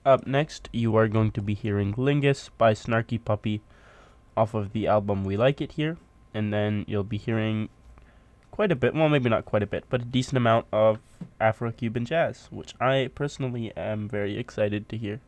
Up next, you are going to be hearing Lingus by Snarky Puppy off of the album We Like It Here, and then you'll be hearing quite a bit, well, maybe not quite a bit, but a decent amount of Afro-Cuban jazz, which I personally am very excited to hear.